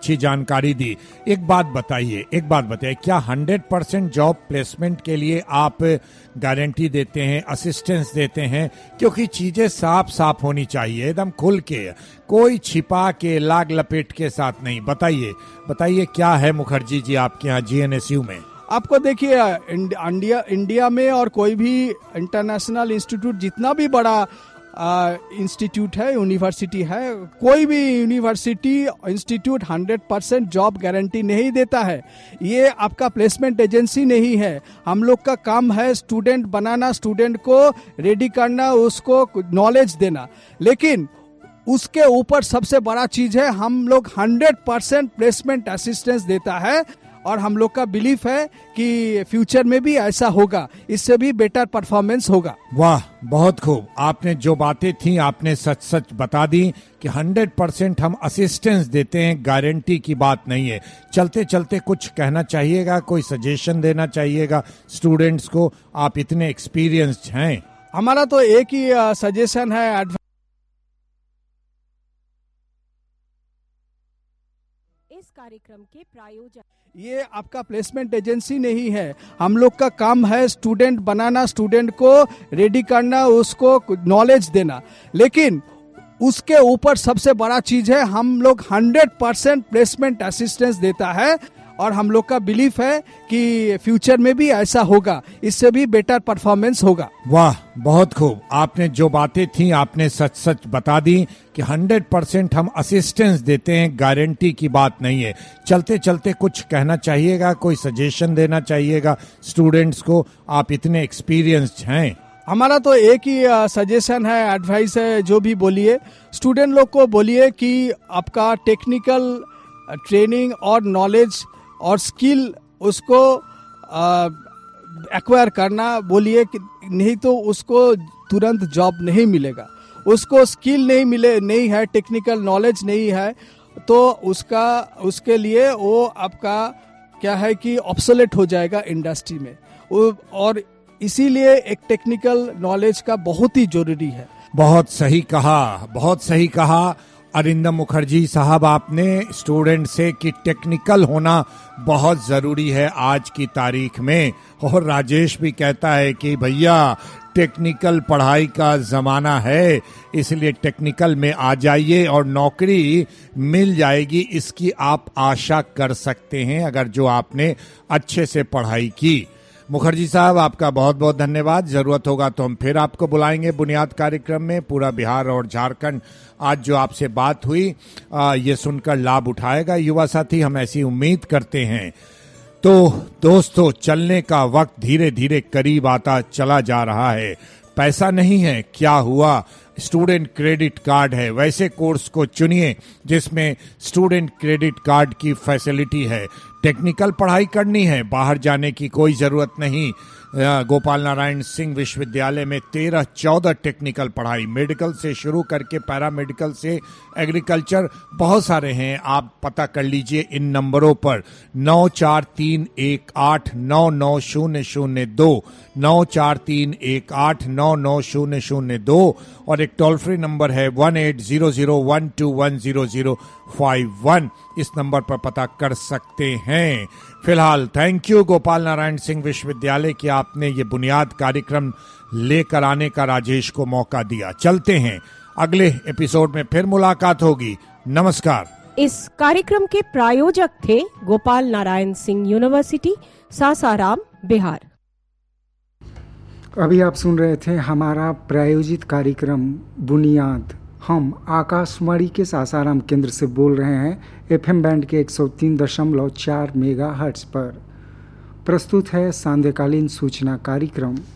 अच्छी जानकारी दी। एक बात बताइए, क्या 100% जॉब प्लेसमेंट के लिए आप गारंटी देते हैं, असिस्टेंस देते हैं? क्योंकि चीजें साफ साफ होनी चाहिए, एकदम खुल के, कोई छिपा के लाग लपेट के साथ नहीं। बताइए क्या है मुखर्जी जी आपके यहाँ GNSU में? आपको देखिए, इंडिया में और कोई भी इंटरनेशनल इंस्टीट्यूट, जितना भी बड़ा इंस्टीट्यूट है, यूनिवर्सिटी है, कोई भी यूनिवर्सिटी इंस्टीट्यूट 100% जॉब गारंटी नहीं देता है। ये आपका प्लेसमेंट एजेंसी नहीं है। हम लोग का काम है स्टूडेंट बनाना, स्टूडेंट को रेडी करना, उसको नॉलेज देना। लेकिन उसके ऊपर सबसे बड़ा चीज है, हम लोग 100% प्लेसमेंट असिस्टेंस देता है और हम लोग का बिलीफ है कि फ्यूचर में भी ऐसा होगा, इससे भी बेटर परफॉर्मेंस होगा। वाह, बहुत खूब। आपने जो बातें थी आपने सच सच बता दी कि 100% हम असिस्टेंस देते हैं, गारंटी की बात नहीं है। चलते चलते कुछ कहना चाहिएगा, कोई सजेशन देना चाहिएगा स्टूडेंट्स को? आप इतने एक्सपीरियंस्ड हैं। हमारा तो एक ही सजेशन है, इस कार्यक्रम के प्रायोजक, ये आपका प्लेसमेंट एजेंसी नहीं है। हम लोग का काम है स्टूडेंट बनाना, स्टूडेंट को रेडी करना, उसको नॉलेज देना। लेकिन उसके ऊपर सबसे बड़ा चीज है, हम लोग 100% प्लेसमेंट असिस्टेंस देता है और हम लोग का बिलीफ है कि फ्यूचर में भी ऐसा होगा, इससे भी बेटर परफॉर्मेंस होगा। वाह, बहुत खूब। आपने जो बातें थी आपने सच सच बता दी कि 100% हम असिस्टेंस देते हैं, गारंटी की बात नहीं है। चलते चलते कुछ कहना चाहिएगा, कोई सजेशन देना चाहिएगा स्टूडेंट्स को? आप इतने एक्सपीरियंस्ड हैं। हमारा तो एक ही सजेशन है, एडवाइस है, जो भी बोलिए स्टूडेंट लोग को बोलिए कि आपका टेक्निकल ट्रेनिंग और नॉलेज और स्किल उसको एक्वायर करना बोलिए, कि नहीं तो उसको तुरंत जॉब नहीं मिलेगा। उसको स्किल नहीं है, टेक्निकल नॉलेज नहीं है, तो उसके लिए वो आपका क्या है कि ऑब्सोलेट हो जाएगा इंडस्ट्री में। और इसीलिए एक टेक्निकल नॉलेज का बहुत ही जरूरी है। बहुत सही कहा अरिंदम मुखर्जी साहब आपने स्टूडेंट से कि टेक्निकल होना बहुत जरूरी है आज की तारीख में। और राजेश भी कहता है कि भैया टेक्निकल पढ़ाई का जमाना है, इसलिए टेक्निकल में आ जाइए और नौकरी मिल जाएगी, इसकी आप आशा कर सकते हैं अगर जो आपने अच्छे से पढ़ाई की। मुखर्जी साहब आपका बहुत बहुत धन्यवाद। जरूरत होगा तो हम फिर आपको बुलाएंगे बुनियाद कार्यक्रम में। पूरा बिहार और झारखंड आज जो आपसे बात हुई ये सुनकर लाभ उठाएगा युवा साथी, हम ऐसी उम्मीद करते हैं। तो दोस्तों, चलने का वक्त धीरे धीरे करीब आता चला जा रहा है। पैसा नहीं है, क्या हुआ, स्टूडेंट क्रेडिट कार्ड है। वैसे कोर्स को चुनिए जिसमें स्टूडेंट क्रेडिट कार्ड की फैसिलिटी है। टेक्निकल पढ़ाई करनी है, बाहर जाने की कोई जरूरत नहीं। गोपाल नारायण सिंह विश्वविद्यालय में 13-14 टेक्निकल पढ़ाई, मेडिकल से शुरू करके पैरामेडिकल से एग्रीकल्चर, बहुत सारे हैं। आप पता कर लीजिए इन नंबरों पर 9431899002, 9431899002 और एक टोल फ्री नंबर है 180012100051। इस नंबर पर पता कर सकते हैं। फिलहाल थैंक यू गोपाल नारायण सिंह विश्वविद्यालय कि आपने ये बुनियाद कार्यक्रम लेकर आने का राजेश को मौका दिया। चलते हैं, अगले एपिसोड में फिर मुलाकात होगी। नमस्कार। इस कार्यक्रम के प्रायोजक थे गोपाल नारायण सिंह यूनिवर्सिटी, सासाराम, बिहार। अभी आप सुन रहे थे हमारा प्रायोजित कार्यक्रम बुनियाद। हम आकाशवाणी के सासाराम केंद्र से बोल रहे हैं FM बैंड के 103.4 मेगाहर्ट्ज पर। प्रस्तुत है सांध्यकालीन सूचना कार्यक्रम।